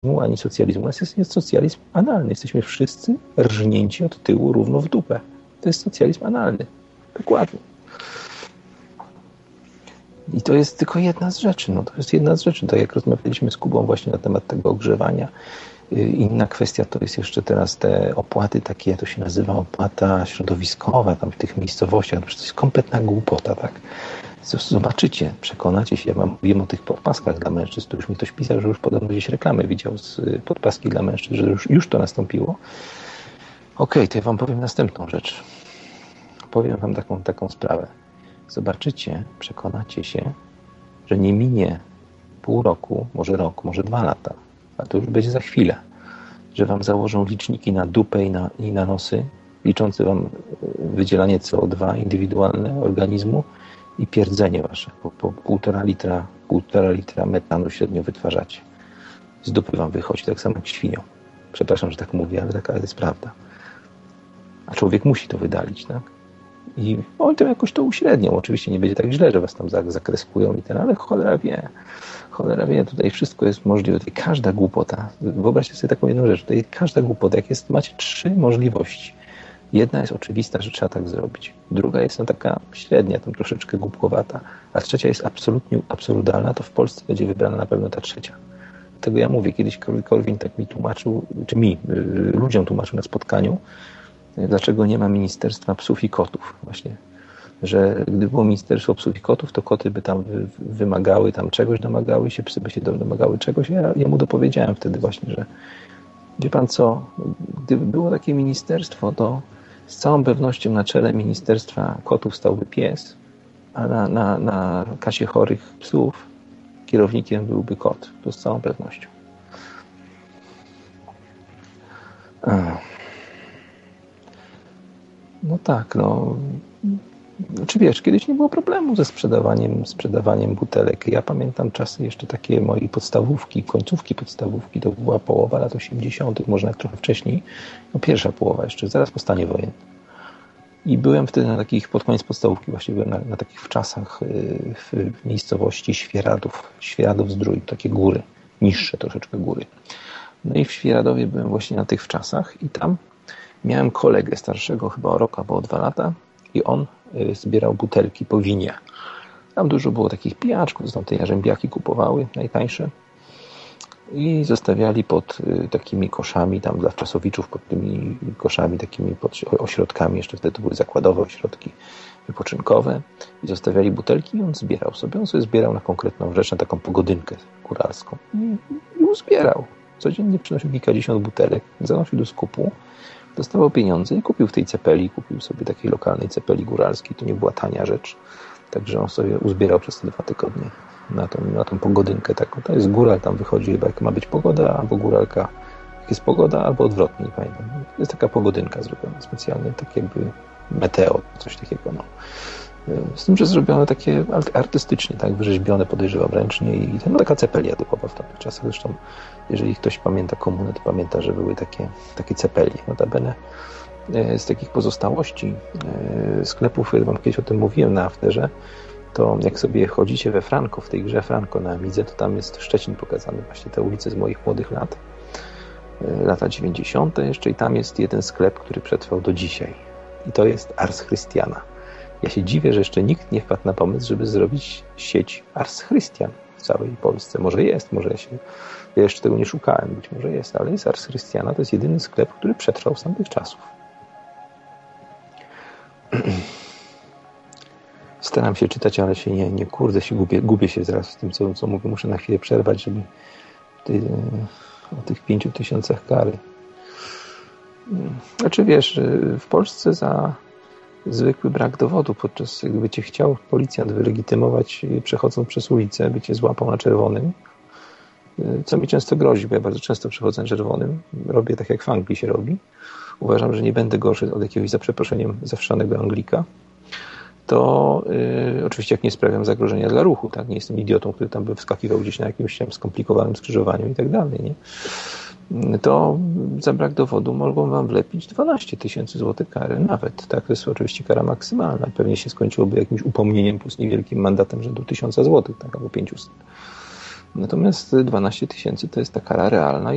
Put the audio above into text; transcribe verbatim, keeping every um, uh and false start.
ani socjalizmu. Jest, jest socjalizm analny. Jesteśmy wszyscy rżnięci od tyłu równo w dupę. To jest socjalizm analny. Dokładnie. I to jest tylko jedna z rzeczy. No, to jest jedna z rzeczy. Tak jak rozmawialiśmy z Kubą właśnie na temat tego ogrzewania. Inna kwestia to jest jeszcze teraz te opłaty takie, to się nazywa opłata środowiskowa tam w tych miejscowościach. To jest kompletna głupota, tak? Zobaczycie, przekonacie się. Ja wam mówiłem o tych podpaskach dla mężczyzn. To już mi ktoś pisał, że już podobno gdzieś reklamy widział z podpaski dla mężczyzn, że już, już to nastąpiło. Okej, okay, to ja wam powiem następną rzecz. Powiem wam taką, taką sprawę. Zobaczycie, przekonacie się, że nie minie pół roku, może rok, może dwa lata, a to już będzie za chwilę, że wam założą liczniki na dupę i na, i na nosy, liczące wam wydzielanie C O dwa indywidualne organizmu i pierdzenie wasze. Po, po półtora litra, półtora litra metanu średnio wytwarzacie. Z dupy wam wychodzi, tak samo jak świnią. Przepraszam, że tak mówię, ale taka jest prawda. A człowiek musi to wydalić, tak? I oni tam jakoś to uśrednią. Oczywiście nie będzie tak źle, że was tam zakreskują i ten, ale cholera wie. Cholera wie, tutaj wszystko jest możliwe. Tutaj każda głupota. Wyobraźcie sobie taką jedną rzecz. Tutaj każda głupota, jak jest, macie trzy możliwości. Jedna jest oczywista, że trzeba tak zrobić. Druga jest no, taka średnia, tam troszeczkę głupkowata. A trzecia jest absolutnie absurdalna, to w Polsce będzie wybrana na pewno ta trzecia. Dlatego ja mówię, kiedyś Korwin tak mi tłumaczył, czy mi, ludziom tłumaczył na spotkaniu, dlaczego nie ma ministerstwa psów i kotów właśnie. Że gdyby było ministerstwo psów i kotów, to koty by tam wymagały tam czegoś, domagały się, psy by się domagały czegoś. Ja, ja mu dopowiedziałem wtedy właśnie, że wie pan co, gdyby było takie ministerstwo, to z całą pewnością na czele ministerstwa kotów stałby pies, a na, na, na kasie chorych psów kierownikiem byłby kot. To z całą pewnością. No tak, no. Czy wiesz, kiedyś nie było problemu ze sprzedawaniem, sprzedawaniem butelek. Ja pamiętam czasy jeszcze takie mojej podstawówki, końcówki podstawówki, to była połowa lat osiemdziesiątych, może nawet trochę wcześniej, no pierwsza połowa jeszcze, zaraz po stanie wojennym. I byłem wtedy na takich, pod koniec podstawówki właśnie byłem na, na takich wczasach w, w miejscowości Świeradów, Świeradów-Zdrój, takie góry, niższe troszeczkę góry. No i w Świeradowie byłem właśnie na tych wczasach i tam miałem kolegę starszego chyba o rok albo o dwa lata i on zbierał butelki po winie. Tam dużo było takich pijaczków, zresztą te jarzębiaki kupowały, najtańsze i zostawiali pod takimi koszami, tam dla wczasowiczów, pod tymi koszami, takimi pod ośrodkami, jeszcze wtedy to były zakładowe ośrodki wypoczynkowe i zostawiali butelki i on zbierał sobie. On sobie zbierał na konkretną rzecz, na taką pogodynkę góralską i, i uzbierał. Codziennie przynosił kilkadziesiąt butelek, zanosił do skupu, dostawał pieniądze i kupił w tej cepeli, kupił sobie takiej lokalnej cepeli góralskiej, to nie była tania rzecz, także on sobie uzbierał przez te dwa tygodnie na tą, na tą pogodynkę taką. To jest góral, tam wychodzi chyba jak ma być pogoda, albo góralka, jak jest pogoda, albo odwrotnie, nie pamiętam. To jest taka pogodynka zrobiona specjalnie, tak jakby meteo, coś takiego, no. Z tym, że zrobione takie artystycznie, tak, wyrzeźbione, podejrzewam ręcznie i no, taka cepelia typowa w tamtych czasach. Zresztą, jeżeli ktoś pamięta komunę, to pamięta, że były takie, takie cepeli. Notabene z takich pozostałości sklepów, ja wam kiedyś o tym mówiłem na afterze, to jak sobie chodzicie we Franco, w tej grze Franco na Amidze, to tam jest Szczecin pokazany, właśnie te ulice z moich młodych lat, lata dziewięćdziesiąte jeszcze i tam jest jeden sklep, który przetrwał do dzisiaj. I to jest Ars Christiana. Ja się dziwię, że jeszcze nikt nie wpadł na pomysł, żeby zrobić sieć Ars Christian w całej Polsce. Może jest, może ja się... Ja jeszcze tego nie szukałem, być może jest, ale jest Ars Christiana. To jest jedyny sklep, który przetrwał z tamtych czasów. Staram się czytać, ale się nie, nie kurde, się gubię, gubię się zaraz w tym, co, co mówię. Muszę na chwilę przerwać, żeby ty, o tych pięciu tysiącach kary. Znaczy wiesz, w Polsce za zwykły brak dowodu, podczas gdyby cię chciał policjant wylegitymować przechodząc przez ulicę, by cię złapał na czerwonym, co mi często grozi, bo ja bardzo często przechodzę na czerwonym, robię tak jak w Anglii się robi. Uważam, że nie będę gorszy od jakiegoś za przeproszeniem zawszanego Anglika. To yy, oczywiście jak nie sprawiam zagrożenia dla ruchu, tak? Nie jestem idiotą, który tam by wskakiwał gdzieś na jakimś tam skomplikowanym skrzyżowaniu i tak dalej, nie? To za brak dowodu mogą wam wlepić dwanaście tysięcy złotych kary nawet. Tak, to jest oczywiście kara maksymalna. Pewnie się skończyłoby jakimś upomnieniem plus niewielkim mandatem rzędu tysiąca złotych, tak, albo pięciuset. Natomiast dwanaście tysięcy to jest ta kara realna.